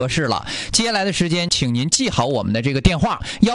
合适了。接下来的时间，请您记好我们的这个电话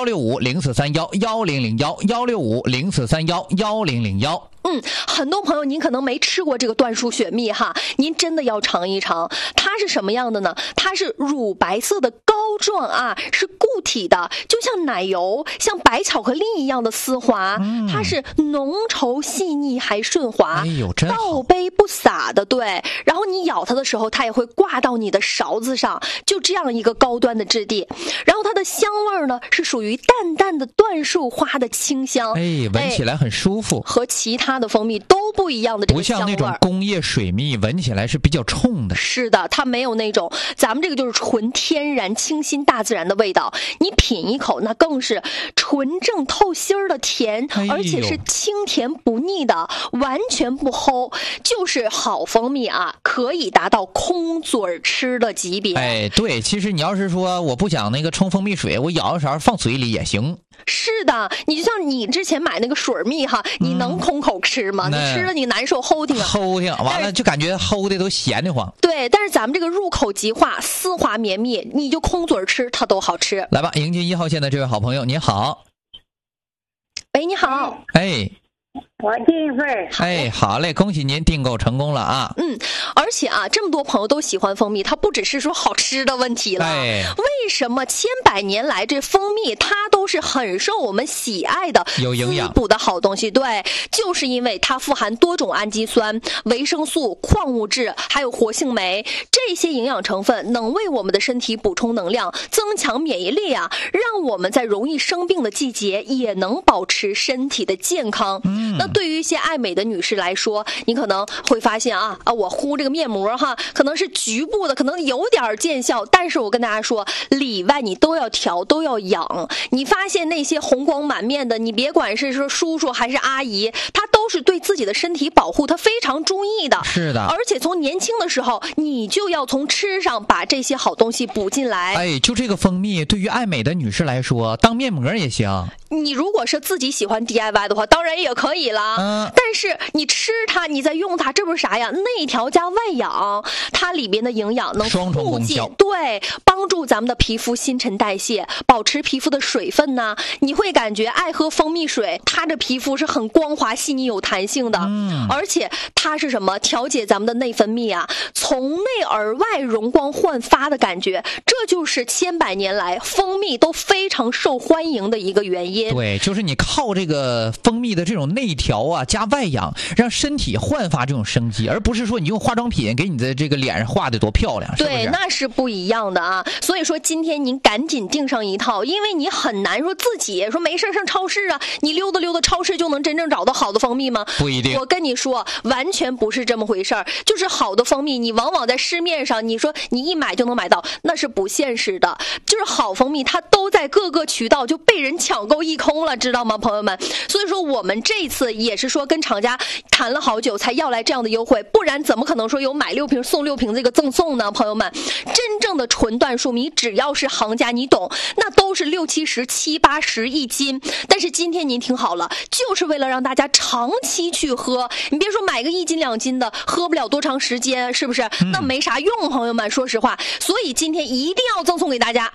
：165-0431-1001，165-0431-1001。 很多朋友您可能没吃过这个椴树雪蜜哈，您真的要尝一尝。它是什么样的呢？它是乳白色的膏状啊，是固体的，就像奶油，像白巧克力一样的丝滑。它是浓稠细腻还顺滑， 真好， 倒杯不洒的，对。然后你咬它的时候，它也会挂到你的勺子上，就这样一个高端的质地。然后它的香味呢，是属于淡淡的椴树花的清香， 闻起来很舒服， 和其他的蜂蜜都不一样的这个香味， 不像那种工业水蜜，闻起来是比较冲的。 是的，它没有那种，咱们这个就是纯天然、清新大自然的味道。你品一口，那更是纯正透心的甜，而且是清甜不腻的，完全不齁，就是好蜂蜜啊，可以达到空嘴吃的级别。 对，其实你要是说我不想那个冲蜂蜜水，我舀一勺放嘴里也行。 是的，你就像你之前买那个水蜜哈，你能空口吃吗？你吃了你难受齁挺啊， 完了就感觉齁的都咸得慌。 对，但是咱们这个入口即化，丝滑绵密，你就空嘴吃它都好吃。 来吧，迎接1号线的这位好朋友，你好。 喂，你好。 我订一份。 好嘞，恭喜您订购成功了啊。 而且啊，这么多朋友都喜欢蜂蜜，它不只是说好吃的问题了。为什么千百年来这蜂蜜它都是很受我们喜爱的， 有营养、 滋补的好东西？对，就是因为它富含多种氨基酸、维生素、矿物质，还有活性酶，这些营养成分能为我们的身体补充能量，增强免疫力啊，让我们在容易生病的季节也能保持身体的健康。那对于一些爱美的女士来说，你可能会发现我敷这个面膜哈，可能是局部的，可能有点见效，但是我跟大家说，里外你都要调，都要养。你发现那些红光满面的，你别管是说叔叔还是阿姨，他都是对自己的身体保护，他非常注意的。 是的， 而且从年轻的时候，你就要从吃上把这些好东西补进来。 就这个蜂蜜，对于爱美的女士来说，当面膜也行。 你如果是自己喜欢 DIY 的话，当然也可以了。但是你吃它，你再用它，这不是啥呀？内调加外养，它里边的营养能双重功效， 对，帮助咱们的皮肤新陈代谢，保持皮肤的水分呢。你会感觉爱喝蜂蜜水，它的皮肤是很光滑、细腻、有弹性的。而且它是什么？调节咱们的内分泌啊，从内而外容光焕发的感觉，这就是千百年来蜂蜜都非常受欢迎的一个原因。 对，就是你靠这个蜂蜜的这种内调啊，加外养，让身体焕发这种生机，而不是说你用化妆品给你的这个脸上画的多漂亮，是不是？ 对，那是不一样的啊。所以说今天您赶紧订上一套，因为你很难说自己说没事上超市啊，你溜达溜达超市就能真正找到好的蜂蜜吗？ 不一定。 我跟你说，完全不是这么回事儿。就是好的蜂蜜，你往往在市面上，你说你一买就能买到，那是不现实的。就是好蜂蜜，它都在各个渠道就被人抢购一空了，知道吗，朋友们？所以说我们这次也是说跟厂家谈了好久才要来这样的优惠，不然怎么可能说有买6瓶送6瓶这个赠送呢？朋友们，真正的纯椴树蜜，只要是行家你懂，那都是60、70、70、80一斤。但是今天您听好了，就是为了让大家长期去喝，你别说买个1斤2斤的，喝不了多长时间，是不是？那没啥用，朋友们，说实话。所以今天一定要赠送给大家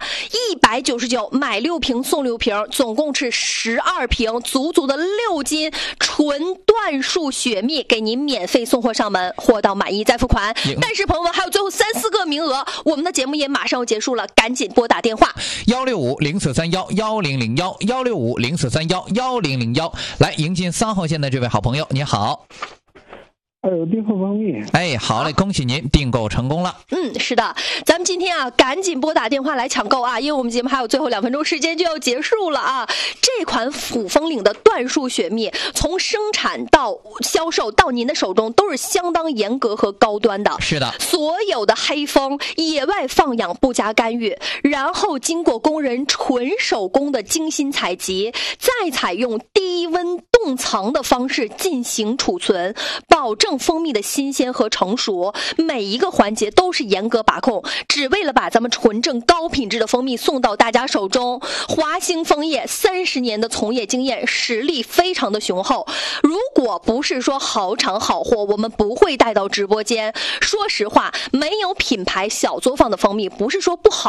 199买6瓶送6瓶，总共是12瓶，足足的6斤纯椴树雪蜜给您免费送货上门，货到满意再付款。但是朋友们还有最后3、4个名额，我们的节目也马上要结束了，赶紧拨打电话 165-0431-1001，165-0431-1001，来迎接3号线的这位好朋友，你好。 订购蜂蜜。 好嘞，恭喜您订购成功了。 是的，咱们今天啊，赶紧拨打电话来抢购啊，因为我们节目还有最后2分钟时间就要结束了啊。这款虎风岭的椴树雪蜜，从生产到销售到您的手中都是相当严格和高端的。 是的， 所有的黑蜂野外放养不加干预，然后经过工人纯手工的精心采集，再采用低温冻藏的方式进行储存，保证蜂蜜的新鲜和成熟，每一个环节都是严格把控，只为了把咱们纯正高品质的蜂蜜送到大家手中。华兴枫叶30年的从业经验，实力非常的雄厚。如果不是说好厂好货，我们不会带到直播间。说实话，没有品牌小作坊的蜂蜜，不是说不好。